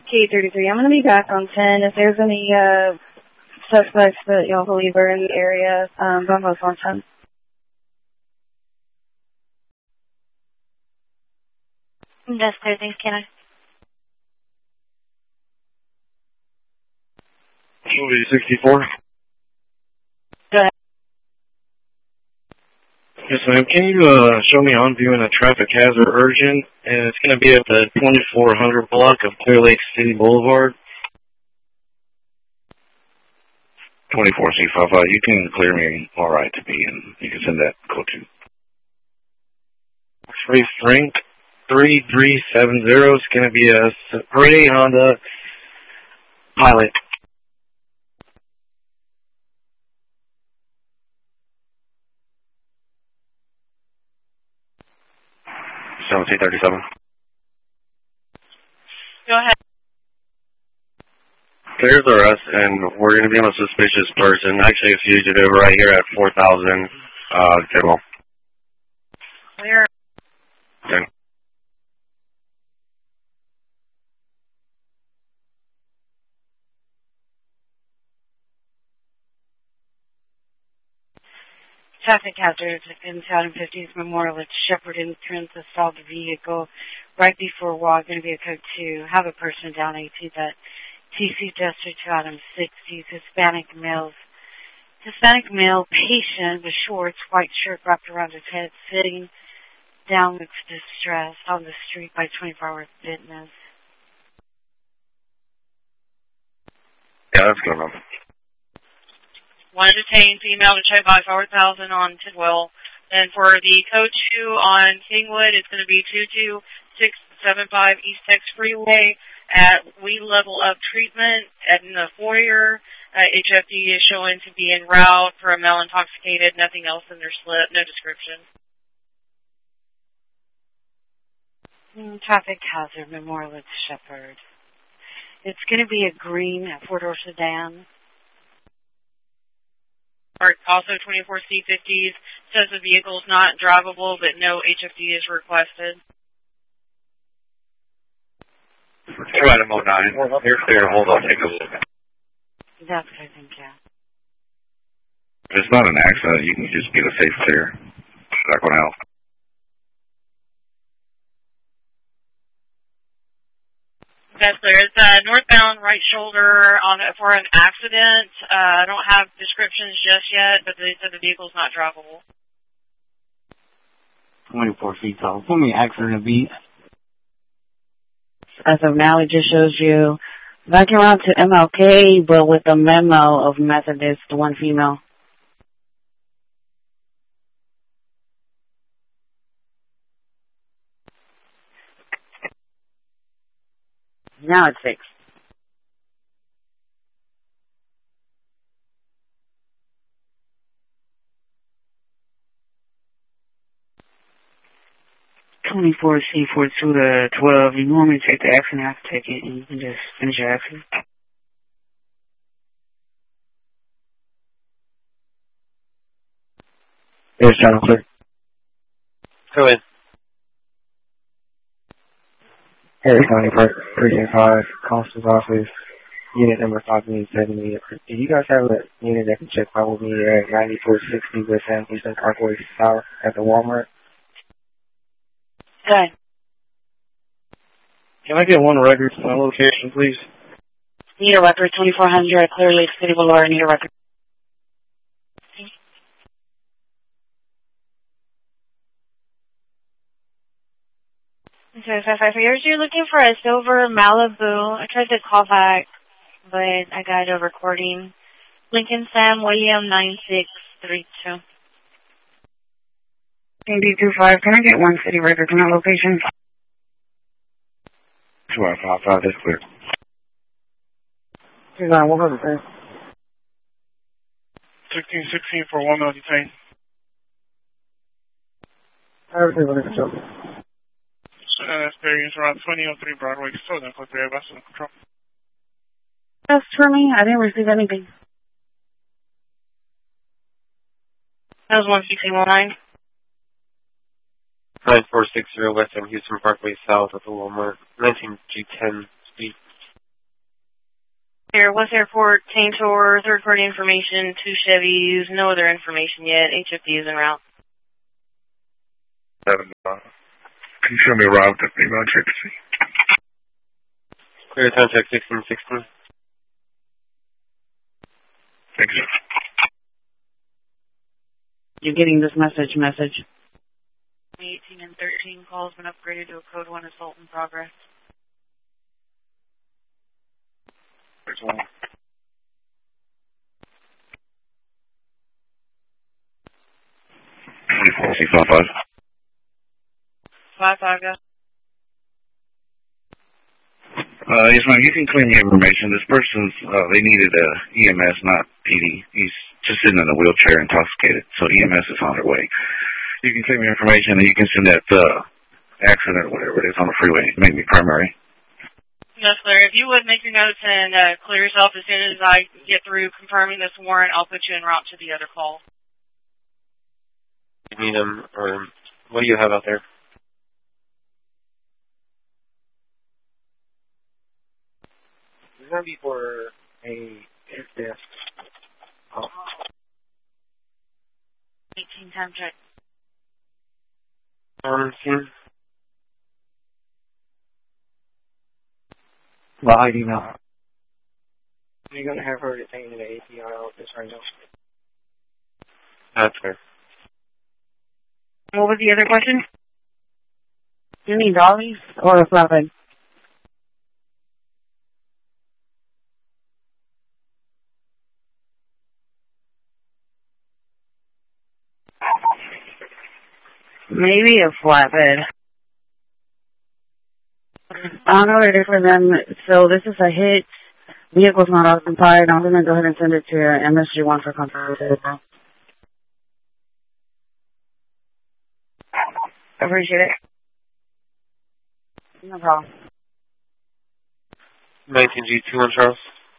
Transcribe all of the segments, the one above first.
K33. I'm going to be back on 10. If there's any suspects that y'all believe are in the area, Bravo's on 10. That's clear. Thanks, Kenna. Movie 64. Go ahead. Yes, ma'am. Can you show me on viewing a traffic hazard urgent? And it's going to be at the 2400 block of Clear Lake City Boulevard. 24C55. You can clear me all right to be in. You can send that code to. Free Frank 3370. It's going to be a gray Honda Pilot. T37. Go ahead. There's arrest, and we're going to be on a suspicious person. Actually, a fugitive right here at 4000 Tidwell. Clear. Okay. Traffic hazard in Town 50s Memorial at Shepherd entrance. Assault the vehicle right before walk. Going to be a code 2. Have a person down 18 that TC Jester to Adam 60s. Hispanic male patient with shorts, white shirt wrapped around his head, sitting down with distress on the street by 24-hour fitness. Yeah, that's good enough. One detained female to check by 4000 on Tidwell. And for the code 2 on Kingwood, it's going to be 22675 East Texas Freeway at We Level Up Treatment in the foyer. HFD is showing to be en route for a male intoxicated. Nothing else in their slip. No description. Traffic hazard, Memorial at Shepherd. It's going to be a green 4-door sedan. Also 24C50s says the vehicle is not drivable, but no HFD is requested. Try to 09. Here's there. Hold on. Take a look. That's what I think, yeah. If it's not an accident, you can just get a safe clear. Back one out. That's clear. It's northbound right shoulder for an accident. I don't have descriptions just yet, but they said the vehicle's not drivable. 24 feet tall. Put me accident beat. As of now, it just shows you back around to MLK, but with a memo of Methodist, one female. Now it's 6. C4 to the 12. You normally take the accident after take it, and you can just finish your accident. Here's Channel Clear. Go in. Harris County Park, Precinct 5, Constance Office, Unit number 570. Do you guys have a unit that can check out with me at 9460 West San Eastern Parkway South at the Walmart? Good. Can I get one record for my location, please? Need a record, 2400 Clear Lake City Boulevard. Need a record. Okay, 558. You're looking for a silver Malibu. I tried to call back, but I got a recording. Lincoln Sam William 9632. D25, can I get one city record from that location? 2555, that's clear. 100, sir. 1616 for 1 male detained. Everything under control. Experience around 2003 Broadway, Southern Clipper, Vessel Control. That's for me. I didn't receive anything. That was 11619. 9460 West End Houston Parkway South at the Walmart. 19G10 speed. clear. West Airport, Taintor, third-party information, 2 Chevys, no other information yet. HFD is en route. Can you show me a route that email check to see? Clear contact 1616. Thank you. You're getting this message. 18 and 13 calls been upgraded to a code 1 assault in progress. There's one. Policy 55. 5-5, guys. Yes, ma'am, you can claim the information. This person's, they needed a EMS, not PD. He's just sitting in a wheelchair intoxicated, so EMS is on their way. You can claim your information and you can send that, accident or whatever it is on the freeway. Make me primary. That's clear. If you would make your notes and clear yourself as soon as I get through confirming this warrant, I'll put you en route to the other call. You need them, or what do you have out there? It's going to be for a desk. 18 time check. Well, I email. You're going to have her detained in the API office right now. That's fair. What was the other question? You need dollies or a flatbed? Maybe a flatbed. I don't know what it is for them. So this is a hit. Vehicle's not occupied. I'm going to go ahead and send it to MSG1 for confirmation. Appreciate it. No problem. 19G21 Charles.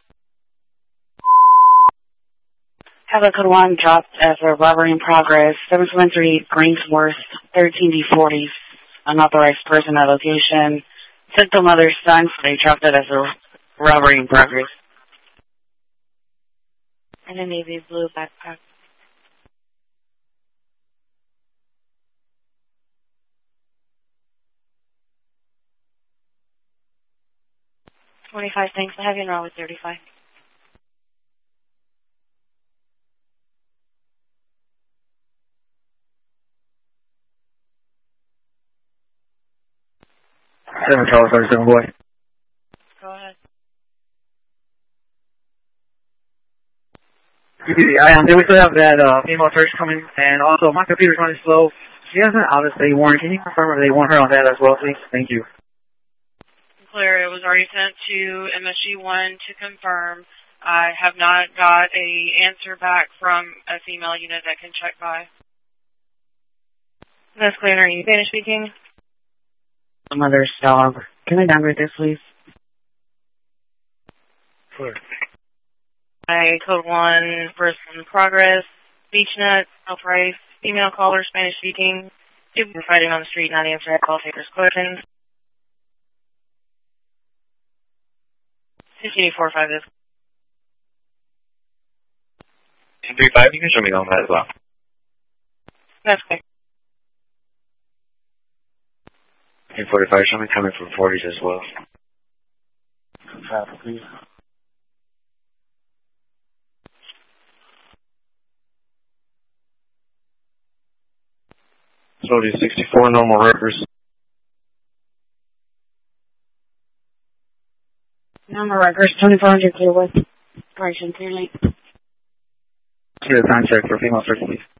Have a code 1 dropped as a robbery in progress. 773 Greensworth, 13D40. Unauthorized person at location. Took the mother's son, so they dropped it as a robbery in progress. And a navy blue backpack. $25, thanks. I have you en route with 35. Charles 37 boy. Go ahead. Then we still have that female search coming, and also my computer's running slow. She has an out-of-state warrant. Can you confirm if they want her on that as well, please? Thank you. Clear. It was already sent to MSG1 to confirm. I have not got a answer back from a female unit that can check by. That's clear. Are you Spanish speaking? The mother's dog. Can I downgrade this, please? Clear. Code 1, first in progress. Beachnut, no price. Female caller, Spanish speaking. People been fighting on the street, not answering call takers' questions. 5845 is. 235, you can show me on that as well. That's quick. 245, show me coming from 40s as well. Please. So it is 64 normal records. Normal records, 2400 clear with. Correction, clear late. Clear time check for female search, please.